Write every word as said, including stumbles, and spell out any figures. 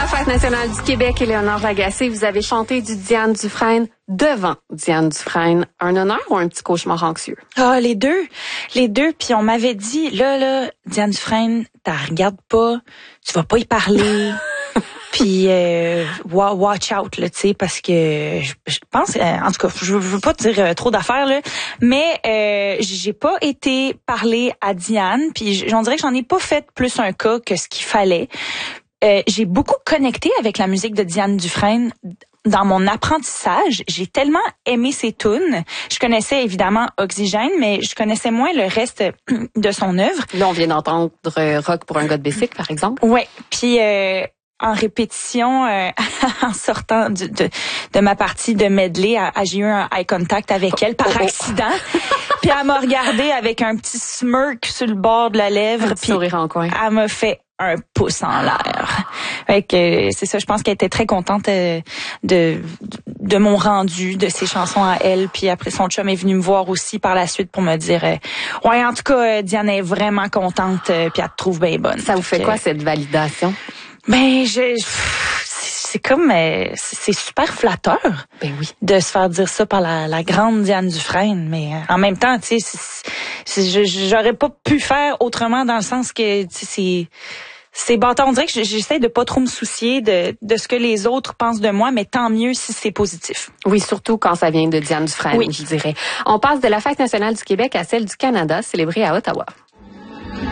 Fête nationale du Québec, Éléonore Lagacé, vous avez chanté du Diane Dufresne devant Diane Dufresne. Un honneur ou un petit cauchemar anxieux? Ah, oh, les deux. Les deux. Puis on m'avait dit, là, là, Diane Dufresne, t'as regardes pas, tu vas pas y parler. Puis euh, watch out, là, tu sais, parce que je, je pense, euh, en tout cas, je, je veux pas te dire euh, trop d'affaires, là, mais euh, j'ai pas été parler à Diane, puis j'en dirais que j'en ai pas fait plus un cas que ce qu'il fallait. Euh, j'ai beaucoup connecté avec la musique de Diane Dufresne dans mon apprentissage. J'ai tellement aimé ses tunes. Je connaissais évidemment Oxygène, mais je connaissais moins le reste de son œuvre. Là, on vient d'entendre euh, Rock pour un gars de bicycle, par exemple. Ouais, puis euh, en répétition, euh, en sortant de, de, de ma partie de medley, à, à, j'ai eu un eye contact avec elle par oh, oh. accident. Puis elle m'a regardé avec un petit smirk sur le bord de la lèvre. Puis sourire en coin. Elle m'a fait un pouce en l'air. Fait que c'est ça, je pense qu'elle était très contente de de mon rendu, de ses chansons à elle. Puis après, son chum est venu me voir aussi par la suite pour me dire euh, ouais, en tout cas, Diane est vraiment contente, euh, puis elle te trouve bien bonne. Ça vous fait que, quoi cette validation? Ben, je, c'est comme, euh, c'est super flatteur. Ben oui. De se faire dire ça par la, la grande Diane Dufresne, mais euh, en même temps, tu sais, j'aurais pas pu faire autrement dans le sens que, tu sais, c'est c'est bâtard. On dirait que j'essaie de pas trop me soucier de, de ce que les autres pensent de moi, mais tant mieux si c'est positif. Oui, surtout quand ça vient de Diane Dufresne, oui. Je dirais. On passe de la Fête nationale du Québec à celle du Canada, célébrée à Ottawa.